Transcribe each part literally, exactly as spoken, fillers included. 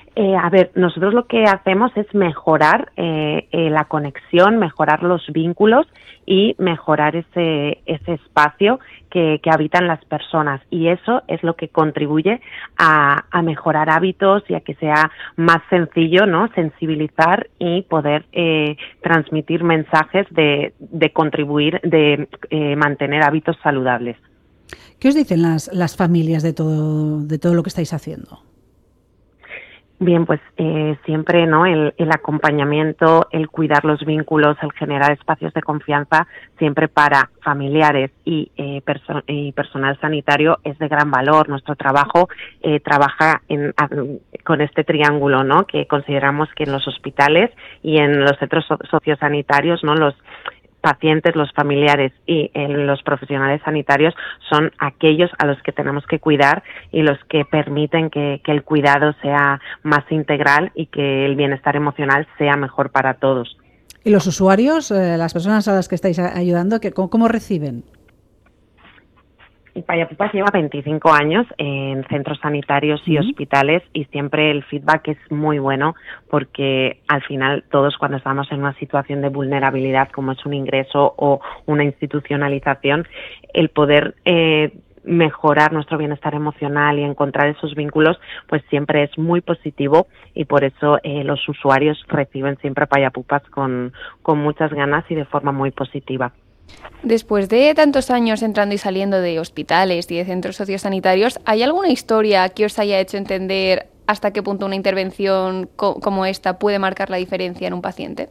Eh, a ver, nosotros lo que hacemos es mejorar eh, eh, la conexión, mejorar los vínculos y mejorar ese, ese espacio que, que habitan las personas. Y eso es lo que contribuye a, a mejorar hábitos y a que sea más sencillo, ¿no?, sensibilizar y poder eh, transmitir mensajes de, de contribuir, de eh, mantener hábitos saludables. ¿Qué os dicen las, las familias de todo, de todo lo que estáis haciendo? Bien, pues eh, siempre, ¿no?, el, el acompañamiento, el cuidar los vínculos, el generar espacios de confianza, siempre para familiares y, eh, perso- y personal sanitario es de gran valor. Nuestro trabajo eh, trabaja en, a, con este triángulo, ¿no?, que consideramos que en los hospitales y en los centros so- sociosanitarios, ¿no?, los pacientes, los familiares y eh, los profesionales sanitarios son aquellos a los que tenemos que cuidar y los que permiten que, que el cuidado sea más integral y que el bienestar emocional sea mejor para todos. ¿Y los usuarios, eh, las personas a las que estáis ayudando, que, cómo, cómo reciben? Payapupas lleva veinticinco años en centros sanitarios y uh-huh. hospitales y siempre el feedback es muy bueno porque al final todos cuando estamos en una situación de vulnerabilidad como es un ingreso o una institucionalización, el poder eh, mejorar nuestro bienestar emocional y encontrar esos vínculos pues siempre es muy positivo y por eso eh, los usuarios reciben siempre Payapupas con, con muchas ganas y de forma muy positiva. Después de tantos años entrando y saliendo de hospitales y de centros sociosanitarios, ¿hay alguna historia que os haya hecho entender hasta qué punto una intervención co- como esta puede marcar la diferencia en un paciente?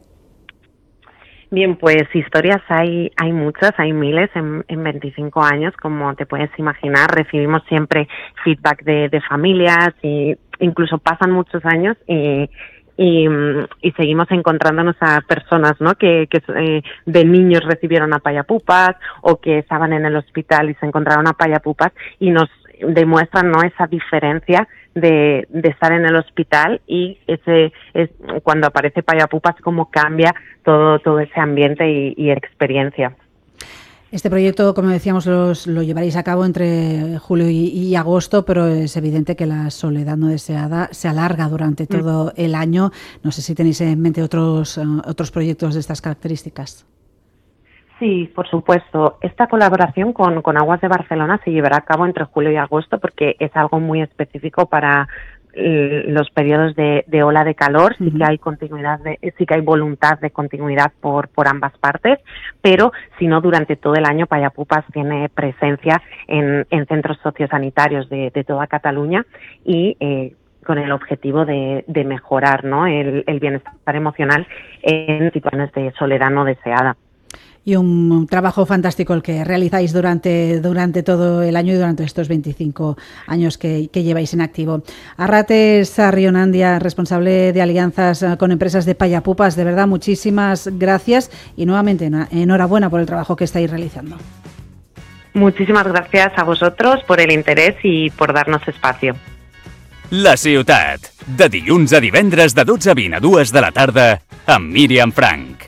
Bien, pues historias hay hay muchas, hay miles en, en veinticinco años, como te puedes imaginar. Recibimos siempre feedback de, de familias y incluso pasan muchos años y Y, y seguimos encontrándonos a personas, ¿no?, que, que eh, de niños recibieron a Payapupas o que estaban en el hospital y se encontraron a Payapupas y nos demuestran, ¿no?, esa diferencia de, de estar en el hospital y ese es cuando aparece Payapupas cómo cambia todo todo ese ambiente y, y experiencia. Este proyecto, como decíamos, los, lo llevaréis a cabo entre julio y, y agosto, pero es evidente que la soledad no deseada se alarga durante todo el año. No sé si tenéis en mente otros, uh, otros proyectos de estas características. Sí, por supuesto. Esta colaboración con, con Aguas de Barcelona se llevará a cabo entre julio y agosto porque es algo muy específico para los periodos de, de ola de calor. Sí que hay continuidad, de, sí que hay voluntad de continuidad por, por ambas partes, pero si no, durante todo el año Payapupas tiene presencia en, en centros sociosanitarios de, de toda Cataluña y eh, con el objetivo de, de mejorar, ¿no?, el, el bienestar emocional en situaciones de soledad no deseada. Y un trabajo fantástico el que realizáis durante, durante todo el año y durante estos veinticinco años que, que lleváis en activo. Arrate Sarrionandia, responsable de alianzas con empresas de Payapupas, de verdad, muchísimas gracias y nuevamente enhorabuena por el trabajo que estáis realizando. Muchísimas gracias a vosotros por el interés y por darnos espacio. La ciutat, de dilluns a divendres de dotze a vint a dues de la tarda, amb Míriam Frank.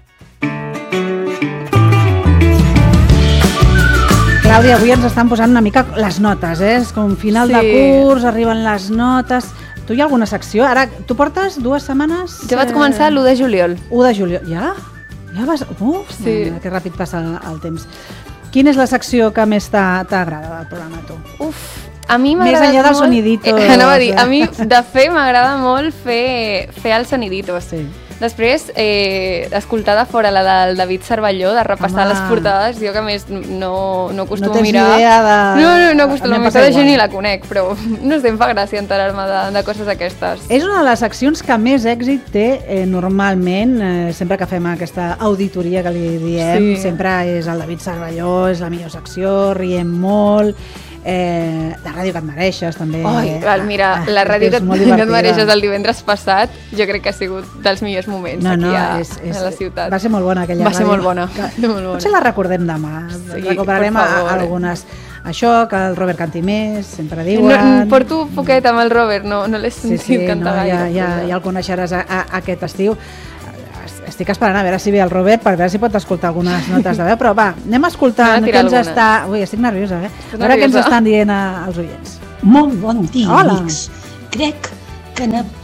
Clàudia, avui ens estan posant una mica les notes, eh? És com final sí. de curs, arriben les notes. Tu hi ha alguna secció? Ara, tu portes dues setmanes... Jo vaig començar l'u de juliol. u de juliol, ja? Ja vas... Uf, sí. Mira, que ràpid passa el temps. Quina és la secció que més t'agrada del programa, tu? Uf, a mi m'agrada molt... Més enllà dels molt... soniditos. Eh, anava a dir, a mi, de fer, m'agrada molt fer, fer els soniditos. Sí. Després, eh, escoltar de fora la del David Cervelló, de repassar Home. les portades, jo que a més no, no acostumo no a mirar. No tens idea de... No, no, no acostumo a mirar, de gent ni la conec, però no sé, em fa gràcia enterar-me de, de coses aquestes. És una de les seccions que més èxit té eh, normalment, eh, sempre que fem aquesta auditoria que li diem, sí. sempre és el David Cervelló, és la millor secció, riem molt... Eh, la ràdio que et mereixes també. Oi, val, mira, ah, la ràdio que, que et mereixes el divendres passat jo crec que ha sigut dels millors moments no, no, aquí a, és, és, a la ciutat. Va ser molt bona aquella va ràdio. ser molt bona, que, molt bona. Potser la recordem demà, sí, recuperarem a, a algunes. Això, que el Robert canti més, sempre diuen... No, porto poquet amb el Robert, no, no l'he sentit sí, sí, cantar no, gaire. Ja, ja, ja el coneixeràs a, a, aquest estiu. Estic esperant a veure si ve el Robert per veure si pot escoltar algunes notes de veu, però va, anem escoltant què ens està... Ui, estic nerviosa, eh? A veure què ens estan dient als oients. Molt bon dia, Hola. amics. Crec que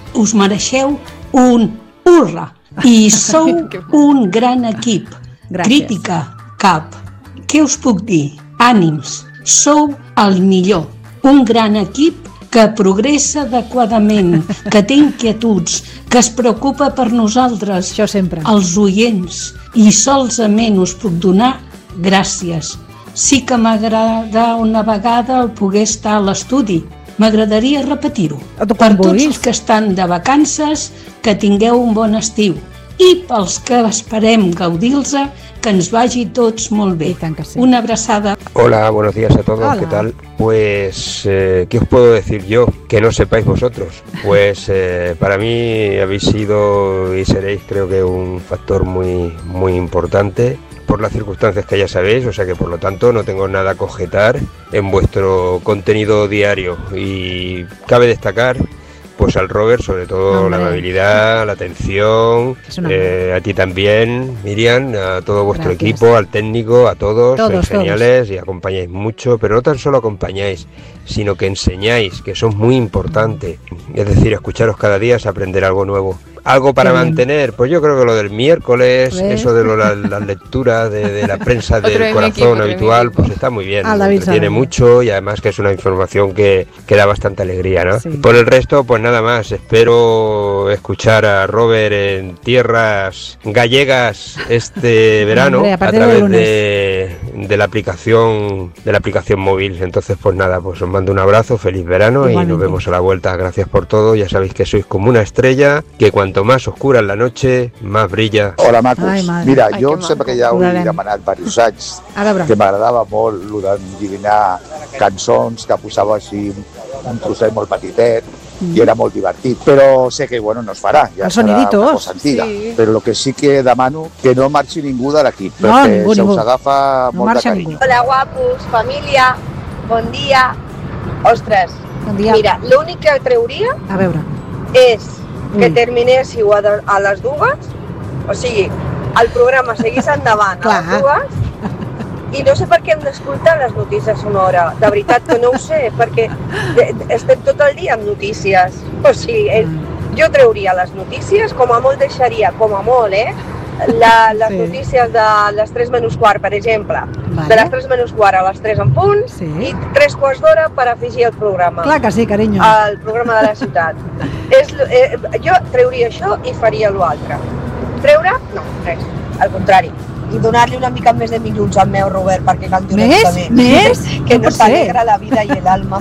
us mereixeu un hurra i sou un gran equip. Gràcies. Crítica, cap. Què us puc dir? Ànims, sou el millor. Un gran equip que progressa adequadament, que té inquietuds, que es preocupa per nosaltres, Això sempre. els oients, i solament us puc donar gràcies. Sí que m'agrada una vegada el poder estar a l'estudi. M'agradaria repetir-ho. Tu Per quan tots vulguis. els que estan de vacances, que tingueu un bon estiu. I pels que esperem gaudir-los, que ens vagi tots molt bé. I tant que sí. Una abraçada. Hola, buenos días a todos, Hola. ¿qué tal? Pues, eh, ¿qué os puedo decir yo que no sepáis vosotros? Pues eh, para mí habéis sido y seréis, creo que, un factor muy, muy importante por las circunstancias que ya sabéis, o sea que por lo tanto no tengo nada que objetar en vuestro contenido diario. Y cabe destacar pues al Robert, sobre todo Hombre. la amabilidad, la atención, Es una eh, a ti también, Miriam, a todo vuestro Gracias. equipo, al técnico, a todos, Todos, sois geniales y acompañáis mucho, pero no tan solo acompañáis, sino que enseñáis, que eso es muy importante. Es decir, escucharos cada día es aprender algo nuevo. Algo para Qué bien. mantener, pues yo creo que lo del miércoles, ¿Ves? eso de lo, la, las lecturas de, de la prensa Otro de del mi corazón equipo, otro de mi habitual, equipo. pues está muy bien, Al me David entretiene Sarabia. mucho y además que es una información que, que da bastante alegría, ¿no? Sí. Por el resto, pues nada más, espero escuchar a Robert en tierras gallegas este verano Hombre, a a partir del través lunes. de, de la aplicación de la aplicación móvil. Entonces, pues nada, pues os mando un abrazo, feliz verano y Igualmente. nos vemos a la vuelta. Gracias por todo, ya sabéis que sois como una estrella, que cuanto más oscura es la noche, más brilla. Hola, macos. Ai, madre. Mira, Ai, jo que em sembla maco. que ja ho he Veurem. demanat diversos anys, A veure, que m'agradava molt el d'endevinar cançons, que posava així un trosset molt petitet, i era molt divertit. Però sé que bueno, no es farà, ja Els serà soniditos. una cosa antiga. Sí. Però el que sí que demano que no marxi ningú de l'equip, No, perquè ningú, se ningú. us agafa no molt de marxa carinyo. ningú. Hola, guapos, família, bon dia. Ostres, Bon dia. mira, l'únic que treuria A veure. és que Ui. terminéssiu a, de, a les dues, o sigui, el programa seguís endavant a Clar. les dues, i no sé per què hem d'escoltar les notícies a una hora. De veritat que no ho sé, perquè de- de- estem tot el dia amb notícies. O sigui, eh, jo treuria les notícies, com a molt deixaria, com a molt, eh? La, les Sí. notícies de les tres menys quart, per exemple. Vale. De les tres menys quart a les tres en punt, Sí. i tres quarts d'hora per afegir el programa. Clar que sí, carinyo. Al programa de la ciutat. És, eh, jo treuria això i faria l'altre. Treure? No, res. Al contrari. I donar-li una mica més de minuts al meu Robert perquè canti una Més? mica més. Més? Que No nos pot ser. alegra la vida i el alma.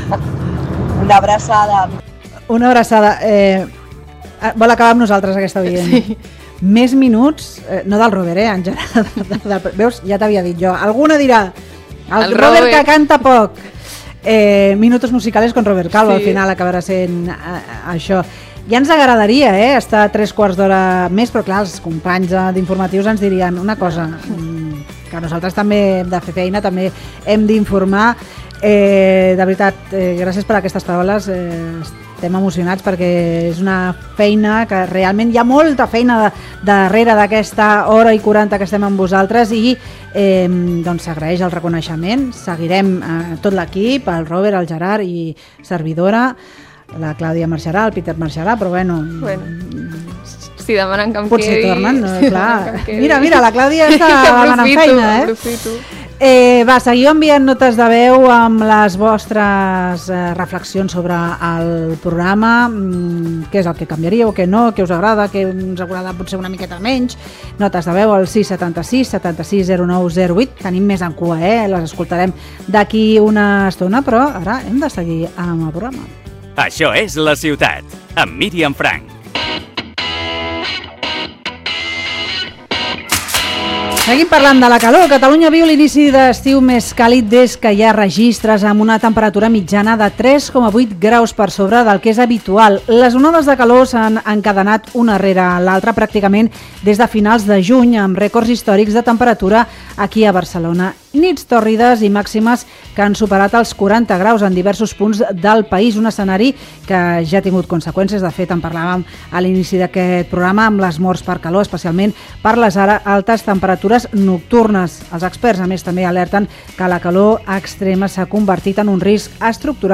Una abraçada. Una abraçada. Eh, vol acabar amb nosaltres, aquesta oient. Sí. Més minuts, eh, no del Robert, eh, en general. De, de, de, veus, ja t'havia dit jo. Alguna dirà, el, El Robert, Robert. que canta poc. Eh, minutos musicales con Robert Calvo, Sí. al final acabarà sent eh, això. Ja ens agradaria eh, estar tres quarts d'hora més, però clar, els companys eh, d'informatius ens dirien una cosa, mm, que nosaltres també hem de fer feina, també hem d'informar. Eh, de veritat, eh, gràcies per aquestes paraules, eh, estem emocionats perquè és una feina que realment hi ha molta feina de, darrere d'aquesta hora i quaranta que estem amb vosaltres i eh, doncs s'agraeix el reconeixement. Seguirem eh, tot l'equip, el Robert, el Gerard i servidora, la Clàudia marxarà, el Peter marxarà, però bueno... Bueno, si demanen que em Potser quedi... tornen, no, si clar. demanen que em quedi. Mira, mira, la Clàudia està Que demanant aprofito, feina, eh? aprofito. Eh, va, seguiu enviant notes de veu amb les vostres eh, reflexions sobre el programa, mm, què és el que canviaríeu, què no, què us agrada, què us agrada potser una miqueta menys. Notes de veu al sis setanta sis setanta sis zero nou zero vuit. Tenim més en cua, eh? Les escoltarem d'aquí una estona, però ara hem de seguir amb el programa. Això és La Ciutat, amb Míriam Frank. Seguim parlant de la calor. Catalunya viu l'inici d'estiu més càlid des que hi ha registres amb una temperatura mitjana de tres coma vuit graus per sobre del que és habitual. Les onades de calor s'han encadenat una rere l'altra pràcticament des de finals de juny amb rècords històrics de temperatura aquí a Barcelona. Nits tòrrides i màximes que han superat els quaranta graus en diversos punts del país, un escenari que ja ha tingut conseqüències. De fet, en parlàvem a l'inici d'aquest programa amb les morts per calor, especialment per les ara altes temperatures nocturnes. Els experts, a més, també alerten que la calor extrema s'ha convertit en un risc estructural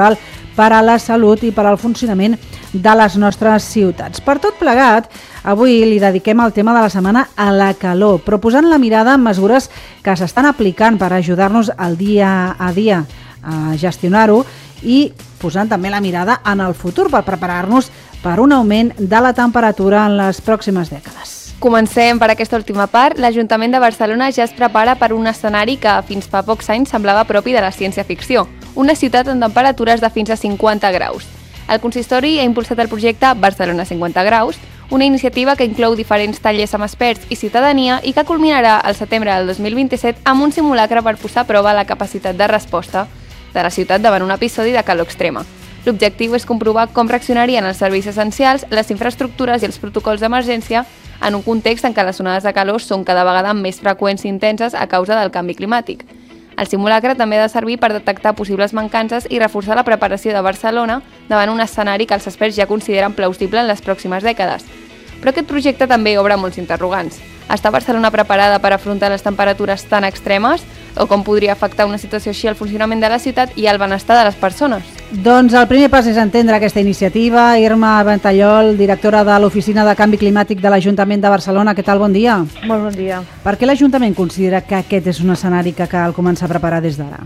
per a la salut i per al funcionament de les nostres ciutats. Per tot plegat, avui li dediquem el tema de la setmana a la calor, proposant la mirada en mesures que s'estan aplicant per ajudar-nos al dia a dia a gestionar-ho i posant també la mirada en el futur per preparar-nos per un augment de la temperatura en les pròximes dècades. Comencem per aquesta última part. L'Ajuntament de Barcelona ja es prepara per un escenari que fins fa pocs anys semblava propi de la ciència-ficció, una ciutat amb temperatures de fins a cinquanta graus. El consistori ha impulsat el projecte Barcelona cinquanta graus, una iniciativa que inclou diferents tallers amb experts i ciutadania i que culminarà al setembre del dos mil vint-i-set amb un simulacre per posar a prova la capacitat de resposta de la ciutat davant un episodi de calor extrema. L'objectiu és comprovar com reaccionarien els serveis essencials, les infraestructures i els protocols d'emergència en un context en què les onades de calor són cada vegada més freqüents i intenses a causa del canvi climàtic. El simulacre també ha de servir per detectar possibles mancances i reforçar la preparació de Barcelona davant un escenari que els experts ja consideren plausible en les pròximes dècades. Però aquest projecte també obre molts interrogants. Està Barcelona preparada per afrontar les temperatures tan extremes? O com podria afectar una situació així al funcionament de la ciutat i al benestar de les persones? Doncs el primer pas és entendre aquesta iniciativa. Irma Ventallol, directora de l'Oficina de Canvi Climàtic de l'Ajuntament de Barcelona. Què tal? Bon dia. Molt bon dia. Per què l'Ajuntament considera que aquest és un escenari que cal començar a preparar des d'ara?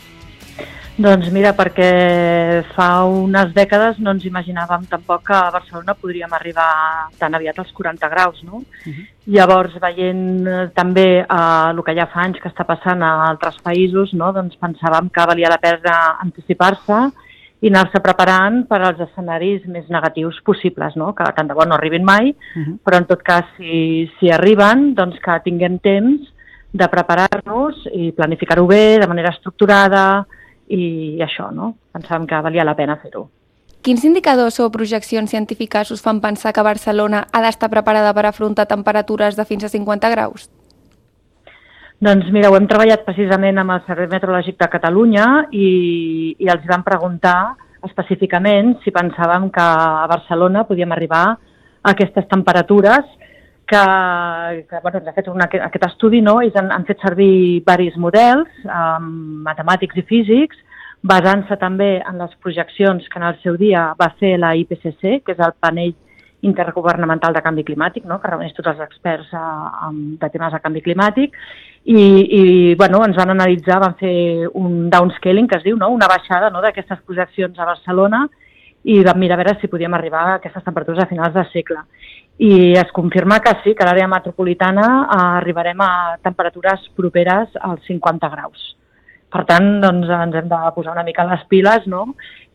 Doncs mira, perquè fa unes dècades no ens imaginàvem tampoc que a Barcelona podríem arribar tan aviat als quaranta graus, no? Uh-huh. Llavors, veient també eh, el que ja fa anys que està passant a altres països, no? Doncs pensàvem que valia la pena anticipar-se i anar-se preparant per als escenaris més negatius possibles, no? Que tant de bo no arribin mai, uh-huh. però en tot cas, si, si arriben, doncs que tinguem temps de preparar-nos i planificar-ho bé, de manera estructurada, i això, no? Pensàvem que valia la pena fer-ho. Quins indicadors o projeccions científiques us fan pensar que Barcelona ha d'estar preparada per afrontar temperatures de fins a cinquanta graus? Doncs mira, ho hem treballat precisament amb el Servei Meteorològic de Catalunya i, i els vam preguntar específicament si pensàvem que a Barcelona podíem arribar a aquestes temperatures que, que bueno, ens ha fet una, aquest estudi, no? Ells han, han fet servir diversos models, um, matemàtics i físics, basant-se també en les projeccions que en el seu dia va fer la I P C C, que és el panell intergovernamental de canvi climàtic, no? Que reuneix tots els experts uh, de temes de canvi climàtic, i, i bueno, ens van analitzar, van fer un downscaling, que es diu, no? Una baixada, no? D'aquestes projeccions a Barcelona, i vam mirar a veure si podíem arribar a aquestes temperatures a finals de segle. I es confirma que sí, que a l'àrea metropolitana eh, arribarem a temperatures properes als cinquanta graus. Per tant, doncs, ens hem de posar una mica les piles, no?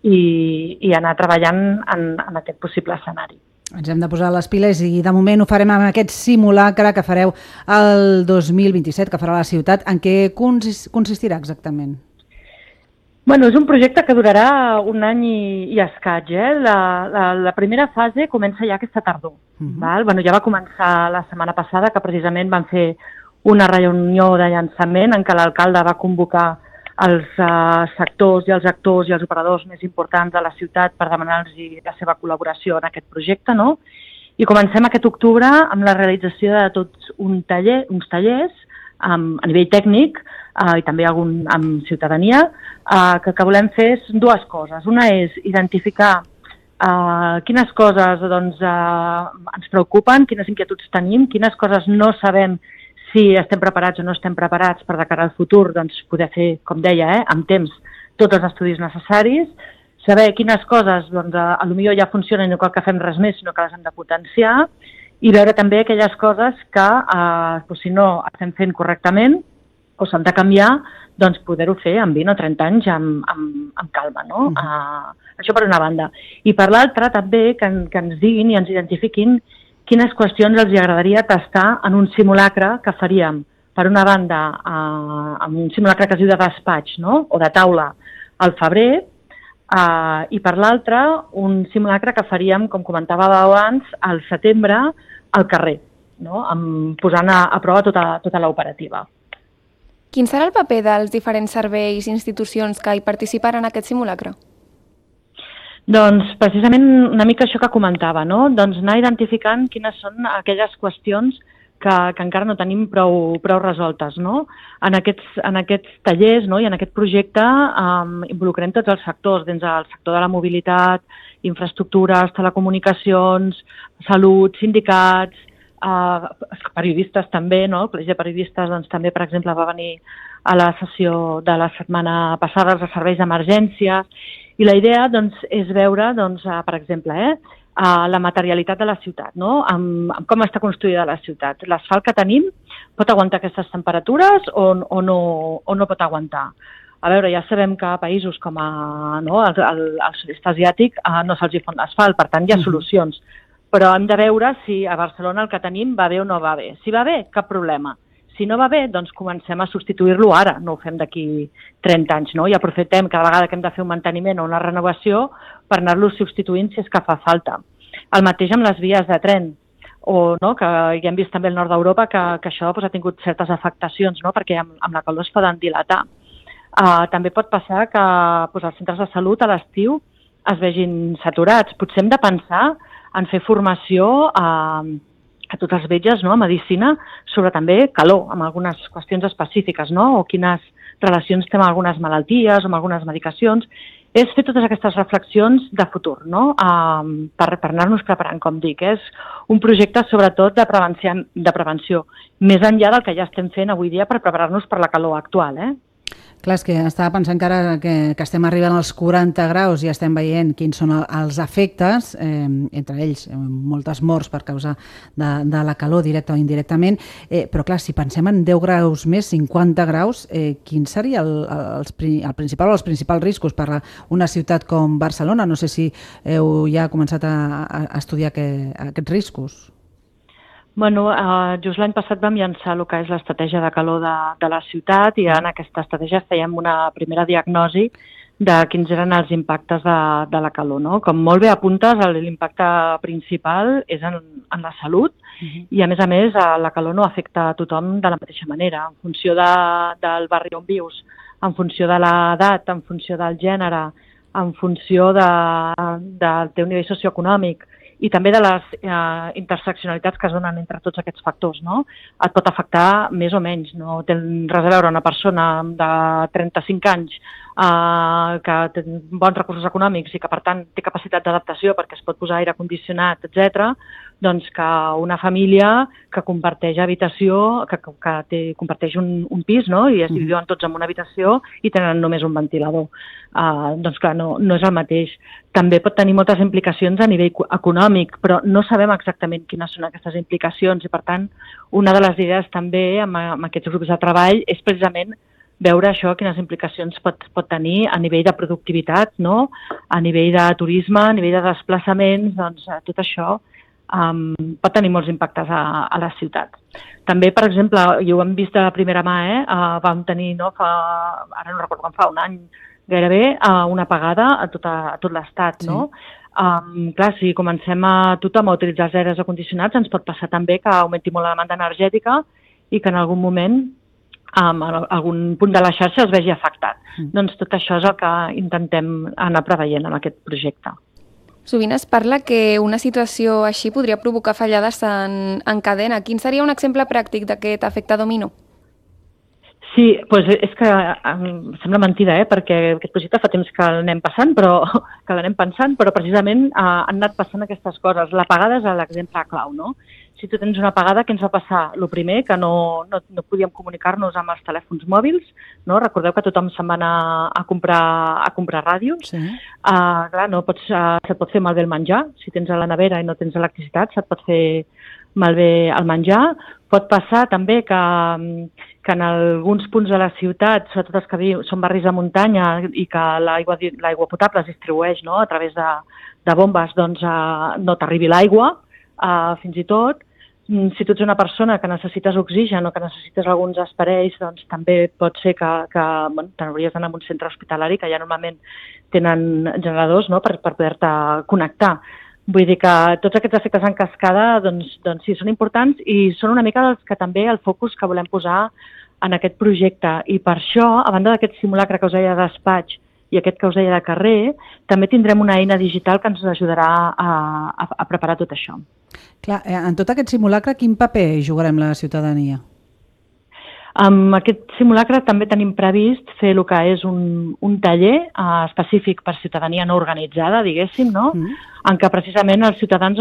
I, i anar treballant en, en aquest possible escenari. Ens hem de posar les piles i de moment ho farem amb aquest simulacre que fareu el dos mil vint-i-set, que farà la ciutat. En què consistirà exactament? Bueno, és un projecte que durarà un any i, i escaig. Eh? La, la, la primera fase comença ja aquesta tardor. Uh-huh. Val? Bueno, ja va començar la setmana passada, que precisament van fer una reunió de llançament en què l'alcalde va convocar els uh, sectors i els actors i els operadors més importants de la ciutat per demanar-los la seva col·laboració en aquest projecte, no? I comencem aquest octubre amb la realització de tots un taller, uns tallers um, a nivell tècnic, Uh, i també algun amb ciutadania, uh, que el que volem fer és dues coses. Una és identificar uh, quines coses doncs, uh, ens preocupen, quines inquietuds tenim, quines coses no sabem si estem preparats o no estem preparats per de cara al futur, doncs poder fer, com deia, eh, amb temps, tots els estudis necessaris, saber quines coses doncs, uh, a lo millor ja funcionen i no cal que fem res més, sinó que les hem de potenciar, i veure també aquelles coses que, uh, doncs, si no estem fent correctament, o s'han de canviar, doncs poder-ho fer en vint o trenta anys amb, amb, amb calma, no? Uh-huh. Uh, això per una banda. I per l'altra també que, que ens diguin i ens identifiquin quines qüestions els agradaria tastar en un simulacre que faríem, per una banda, uh, amb un simulacre que es diu de despatx, no? O de taula al febrer, uh, i per l'altra un simulacre que faríem, com comentava abans, al setembre al carrer, no? Amb, posant a, a prova tota, tota l'operativa. Quin serà el paper dels diferents serveis i institucions que hi participaran en aquest simulacre? Doncs precisament una mica això que comentava, no? Doncs anar identificant quines són aquelles qüestions que, que encara no tenim prou, prou resoltes. No? En, aquests, en aquests tallers, no? I en aquest projecte um, involucrem tots els sectors, dins el sector de la mobilitat, infraestructures, telecomunicacions, salut, sindicats, uh, periodistes també, no? El Col·legi de Periodistes doncs, també, per exemple, va venir a la sessió de la setmana passada els serveis d'emergències, i la idea doncs, és veure, doncs, uh, per exemple, eh, uh, la materialitat de la ciutat, no? amb, amb com està construïda la ciutat. L'asfalt que tenim pot aguantar aquestes temperatures o, o, no, o no pot aguantar? A veure, ja sabem que a països com a, no, el, el, el sud-est asiàtic uh, no se'ls hi fon l'asfalt, per tant hi ha solucions. Però hem de veure si a Barcelona el que tenim va bé o no va bé. Si va bé, cap problema. Si no va bé, doncs comencem a substituir-lo ara, no ho fem d'aquí trenta anys, no? I aprofitem cada vegada que hem de fer un manteniment o una renovació per anar-lo substituint si és que fa falta. El mateix amb les vies de tren, o, no, que ja hem vist també al nord d'Europa que, que això doncs, ha tingut certes afectacions, no? Perquè amb, amb la calor es poden dilatar. Uh, també pot passar que doncs, els centres de salut a l'estiu es vegin saturats. Potser hem de pensar en fer formació a... Uh, a tots els metges, no?, a medicina, sobre també calor, amb algunes qüestions específiques, no?, o quines relacions té amb algunes malalties o amb algunes medicacions. És fer totes aquestes reflexions de futur, no?, um, per, per anar-nos preparant, com dic. És un projecte, sobretot, de prevenció, de prevenció, més enllà del que ja estem fent avui dia per preparar-nos per la calor actual, eh? Clar, és que estava pensant que ara que, que estem arribant als quaranta graus i estem veient quins són els efectes, eh, entre ells eh, moltes morts per causa de, de la calor, directa o indirectament, eh, però clar, si pensem en deu graus més, cinquanta graus, eh, quin seria el, el, el principal o els principals riscos per a una ciutat com Barcelona? No sé si heu ja començat a, a estudiar que, aquests riscos. Bueno, eh, just l'any passat vam llançar el que és l'estratègia de calor de, de la ciutat i en aquesta estratègia fèiem una primera diagnosi de quins eren els impactes de, de la calor. No? Com molt bé apuntes, l'impacte principal és en, en la salut uh-huh. i a més a més la calor no afecta a tothom de la mateixa manera. En funció de, del barri on vius, en funció de l'edat, en funció del gènere, en funció de, del teu nivell socioeconòmic, i també de les eh, interseccionalitats que es donen entre tots aquests factors, no? Et pot afectar més o menys, no té res a veure una persona de trenta-cinc anys eh, que té bons recursos econòmics i que per tant té capacitat d'adaptació perquè es pot posar aire condicionat, etcètera, doncs que una família que comparteix habitació, que, que té, comparteix un, un pis, no? I es viuen tots en una habitació i tenen només un ventilador. Uh, doncs clar, no, no és el mateix. També pot tenir moltes implicacions a nivell econòmic, però no sabem exactament quines són aquestes implicacions i per tant una de les idees també amb, amb aquests grups de treball és precisament veure això, quines implicacions pot, pot tenir a nivell de productivitat, no? A nivell de turisme, a nivell de desplaçaments, doncs tot això um, pot tenir molts impactes a, a les ciutats. També, per exemple, i ho hem vist de primera mà, eh? Uh, vam tenir, no, fa, ara no recordo quan fa, un any gairebé, uh, una apagada a tot, a, a tot l'estat, sí. No? Um, clar, si comencem a tothom a utilitzar els aires acondicionats, ens pot passar també que augmenti molt la demanda energètica i que en algun moment um, en algun punt de la xarxa es vegi afectat. Mm. Doncs tot això és el que intentem anar preveient en aquest projecte. Sovint es parla que una situació així podria provocar fallades en, en cadena. Quin seria un exemple pràctic d'aquest efecte dominó? Sí, doncs és que em sembla mentida, eh? Perquè aquest projecte fa temps que l'anem passant, però que l'anem pensant, però precisament eh, han anat passant aquestes coses. L'apagada és l'exemple clau, no? Si tu tens una apagada, què ens va passar? El primer, que no, no, no podíem comunicar-nos amb els telèfons mòbils, no? Recordeu que tothom se'n va anar a comprar, a comprar ràdios. Sí. Uh, clar, no pots, uh, se't pot fer malbé el menjar. Si tens a la nevera i no tens electricitat, se't pot fer malbé el menjar. Pot passar també que, que en alguns punts de la ciutat, sobretot els que viu, són barris de muntanya i que l'aigua l'aigua potable es distribueix, no? A través de, de bombes, doncs uh, no t'arribi l'aigua, uh, fins i tot. Si tu ets una persona que necessites oxigen o que necessites alguns aparells, doncs també pot ser que, que bueno, t'hauries d'anar a un centre hospitalari que ja normalment tenen generadors, no? per, per poder-te connectar. Vull dir que tots aquests efectes en cascada doncs, doncs sí, són importants i són una mica els que també el focus que volem posar en aquest projecte. I per això, a banda d'aquest simulacre que us deia de despatx i aquest que us deia de carrer, també tindrem una eina digital que ens ajudarà a, a, a preparar tot això. Clar, en tot aquest simulacre, quin paper jugarem la ciutadania? Amb aquest simulacre també tenim previst fer el que és un, un taller eh, específic per ciutadania no organitzada, diguéssim, no? Mm. En què precisament els ciutadans